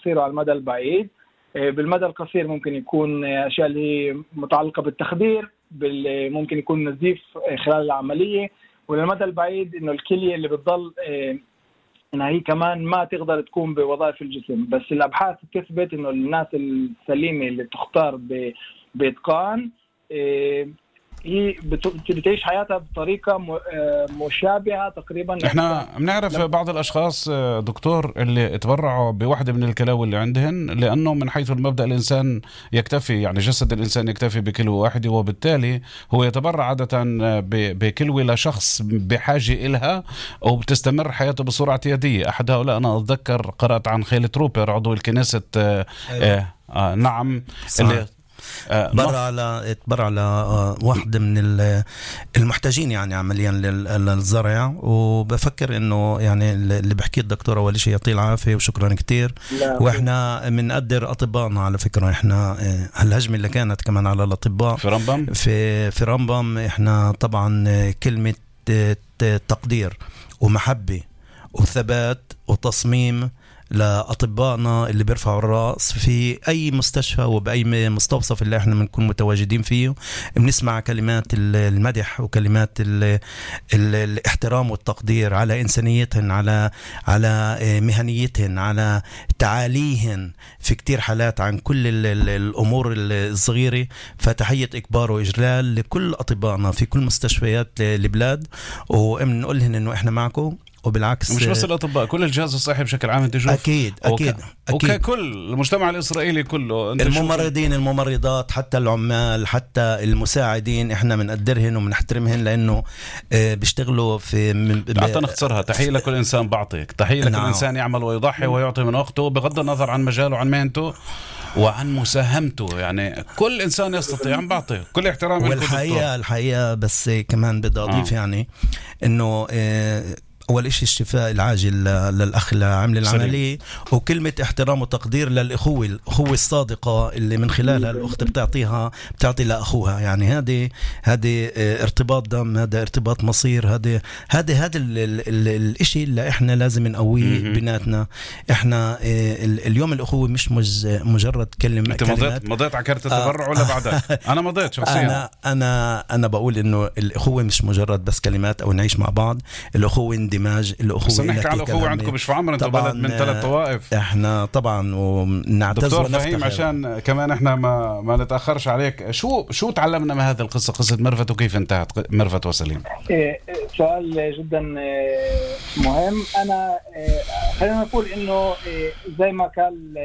تصير على المدى البعيد. بالمدى القصير ممكن يكون أشياء اللي هي متعلقة بالتخدير، ممكن يكون نزيف خلال العملية. وللمدى البعيد إنه الكلية اللي بتضل إنها هي كمان ما تقدر تكون بوظائف الجسم. بس الأبحاث تثبت إنه الناس السليمة اللي تختار بإتقان هي بتعيش حياتها بطريقة مشابهة تقريبا. احنا بنعرف بعض الاشخاص دكتور اللي تبرعوا بواحدة من الكلاوي اللي عندهن، لانه من حيث المبدأ الانسان يكتفي، يعني جسد الانسان يكتفي بكلوة واحدة، وبالتالي هو يتبرع عادة بكلوة لشخص بحاجة إلها، او بتستمر حياته بصورة اعتيادية. احد هؤلاء انا اتذكر قرأت عن خيل تروبر عضو الكنيسة. نعم. اللي تبرع على واحدة من المحتاجين يعني عمليا للزرع. وبفكر انه يعني اللي بحكي الدكتور اول شيء يعطيه العافية وشكرا كتير. واحنا بنقدر اطبائنا على فكرة. احنا هالهجمة اللي كانت كمان على الاطباء في رمبم احنا طبعا كلمة تقدير ومحبة وثبات وتصميم لأطبائنا اللي بيرفعوا الرأس في أي مستشفى وبأي مستوصف اللي احنا بنكون متواجدين فيه. بنسمع كلمات المدح وكلمات الاحترام والتقدير على إنسانيتهن، على مهنيتهن، على تعاليهن في كتير حالات عن كل الأمور الصغيرة. فتحية إكبار وإجلال لكل أطبائنا في كل مستشفيات البلاد، وبنقولهن إنه إحنا معكم. وبالعكس مش بس الأطباء، كل الجهاز الصحي بشكل عام. انت شوف أكيد وكل المجتمع الإسرائيلي كله، الممرضين الممرضات، حتى العمال، حتى المساعدين، احنا بنقدرهن وبنحترمهن لأنه بيشتغلوا في حتى نختصرها. تحية لكل إنسان بعطيك، تحية لكل إنسان يعمل ويضحي ويعطي من وقته بغض النظر عن مجاله وعن مهنته وعن مساهمته. يعني كل إنسان يستطيع أن بعطي كل احترام. والحقيقة بس كمان بدي أضيف يعني إنه أول إشي الشفاء العاجل للأخ لعمل العملية، وكلمة احترام وتقدير للأخوة الصادقة اللي من خلالها الأخت بتعطي لأخوها. يعني هذه ارتباط دم، هذا ارتباط مصير، هذا الإشي اللي إحنا لازم نقويه بيناتنا. إحنا اليوم الأخوة مش مجرد كلمات. أنت مضيت على كارت التبرع ولا بعدها؟ أنا مضيت شخصيا. أنا بقول إنه الأخوة مش مجرد بس كلمات أو نعيش مع بعض. الأخوة اندماج، الأخوة نحكي على الأخوة عندكم بشفع عمر، انتوا بلد من 3 طوائف. احنا طبعا ونعتز دكتور فهيم، عشان كمان احنا ما نتأخرش عليك، شو تعلمنا من هذه القصة، قصة مرفت، وكيف انتهت مرفت وسليم؟ سؤال جدا مهم. أنا خلينا نقول إنه زي ما كان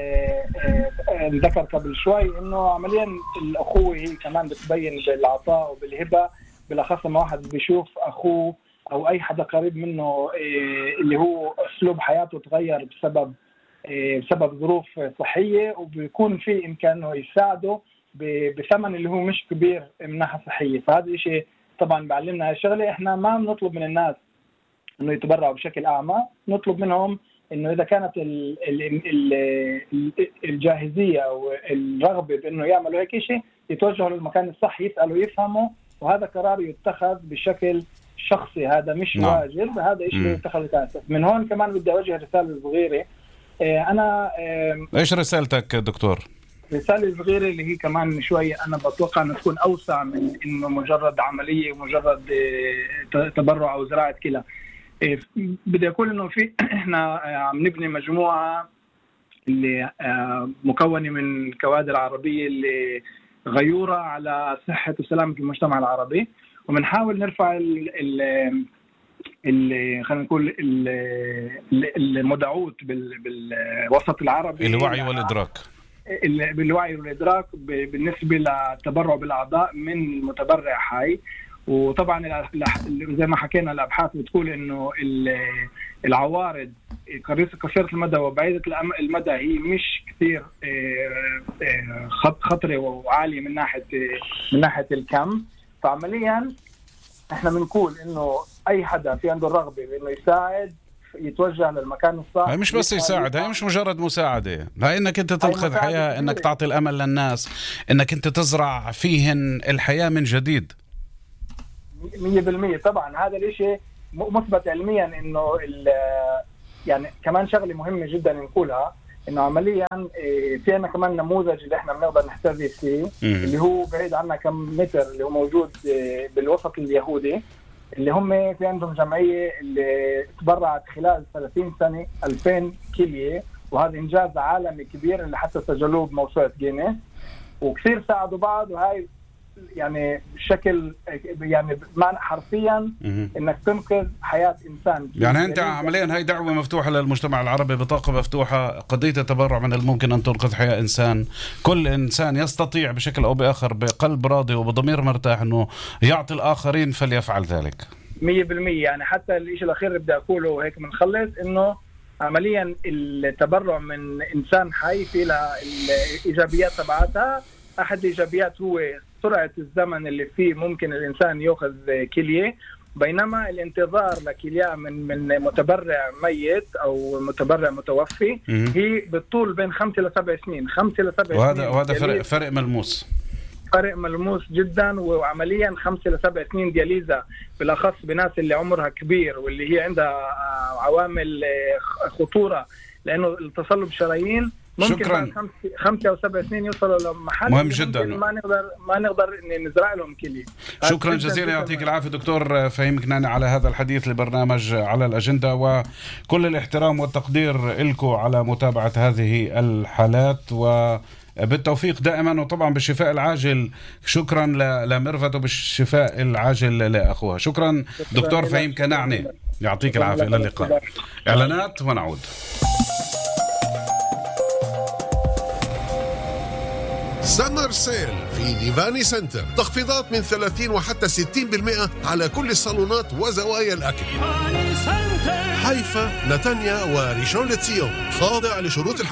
ذكر قبل شوي، إنه عمليا الأخوة هي كمان بتبين بالعطاء وبالهبة، بالأخص ما واحد بيشوف أخوه أو أي حدا قريب منه اللي هو أسلوب حياته تغير بسبب ظروف صحية، وبيكون في إمكانه يساعده بثمن اللي هو مش كبير من ناحية صحية. فهذا الشيء طبعا بعلمنا هالشغلة. إحنا ما بنطلب من الناس إنه يتبرعوا بشكل أعمى، نطلب منهم إنه إذا كانت الجاهزية أو الرغبة بإنه يعملوا هيك شيء، يتوجهوا للمكان الصح، يسألوا، يفهموا، وهذا قرار يتخذ بشكل شخصي. هذا مش واجب، هذا إيش يتخذ كاسف. من هون كمان بدي أوجه رسالة صغيرة. أنا إيش رسالتك دكتور؟ رسالة صغيرة اللي هي كمان شوي أنا بتوقع أن تكون أوسع من إنه مجرد عملية ومجرد تبرع أو زراعة كلى. بدي أقول إنه في إحنا عم نبني مجموعة اللي مكونة من كوادر عربية اللي غيورة على صحة وسلامة المجتمع العربي، وبنحاول نرفع خلينا نقول المدعوت بالوسط العربي، الوعي والإدراك، بالوعي والإدراك بالنسبة للتبرع بالأعضاء من متبرع حي. وطبعا زي ما حكينا الأبحاث بتقول إنه العوارض قصيرة المدى وبعيدة المدى هي مش كثير خطرة وعالية من ناحية الكم. فعمليا احنا بنقول إنه أي حدا في عنده الرغبة بإنه يساعد يتوجه للمكان الصح. مش بس يساعد، هي مش مجرد مساعدة، هي انك انت تنقذ حياة، انك تعطي الامل للناس، انك انت تزرع فيهن الحياة من جديد 100%. طبعا هذا الاشي مثبت علميا انه يعني كمان شغلة مهمة جدا نقولها، انه عمليا في عنا كمان نموذج اللي احنا بنقدر نحتذي فيه اللي هو بعيد عنا كم متر، اللي هو موجود بالوسط اليهودي، اللي هم في عندهم جمعية اللي تبرعت خلال 30 سنة 2000 كلية، وهذا إنجاز عالمي كبير اللي حتى سجلوه بموسوعة جينيس، وكثير ساعدوا بعض. وهاي يعني بشكل يعني معنى حرفيا انك تنقذ حياة انسان. يعني انت عمليا هاي دعوة مفتوحة للمجتمع العربي، بطاقة مفتوحة، قضية التبرع من الممكن ان تنقذ حياة انسان. كل انسان يستطيع بشكل او باخر بقلب راضي وبضمير مرتاح انه يعطي الاخرين فليفعل ذلك 100%. يعني حتى الشيء الاخير اللي بدي اقوله وهيك بنخلص، انه عمليا التبرع من انسان حي في لها الايجابيات تبعتها. احد الايجابيات هو سرعة الزمن اللي فيه ممكن الإنسان يأخذ كلية، بينما الانتظار لكلية من متبرع ميت أو متبرع متوفي هي بالطول بين 5 ل 7 سنين. 5 ل 7 سنين، وهذا فرق ملموس، فرق ملموس جدا. وعمليا 5 ل 7 سنين دياليزا بالأخص بناس اللي عمرها كبير واللي هي عندها عوامل خطورة، لأنه التصلب شرايين ممكن شكرا. 5 أو 7 سنين يوصلوا لمحل مهم جدا ما نقدر نزرع لهم كلية. شكرا جزيلا، يعطيك العافية دكتور فهيم كناني على هذا الحديث لبرنامج على الأجندة، وكل الاحترام والتقدير لكم على متابعة هذه الحالات، وبالتوفيق دائما وطبعا بالشفاء العاجل. شكرا لميرفت وبالشفاء العاجل لأخوها. شكرا دكتور فهيم كناني، يعطيك العافية. إلى اللقاء. إعلانات ونعود. سمر سيل في ليفاني سنتر، تخفيضات من 30 وحتى 60% على كل الصالونات وزوايا الأكل. حيفا، نتانيا وريشون لتسيون، خاضع لشروط